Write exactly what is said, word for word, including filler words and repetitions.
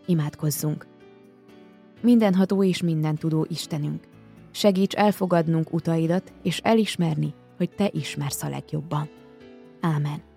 Imádkozzunk! Mindenható és mindentudó Istenünk, segíts elfogadnunk utaidat, és elismerni, hogy Te ismersz a legjobban. Ámen.